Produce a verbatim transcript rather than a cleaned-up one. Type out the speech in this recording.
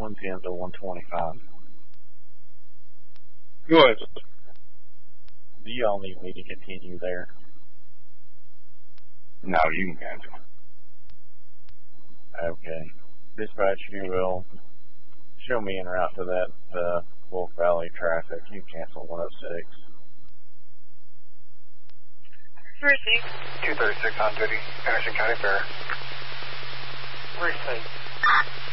one ten to one twenty-five. Good. Do y'all need me to continue there? No, you can cancel. Okay. Dispatch, you will show me en route to that uh, Wolf Valley traffic. You cancel one oh six. two thirty-six on duty, Anderson County Fair. Receive.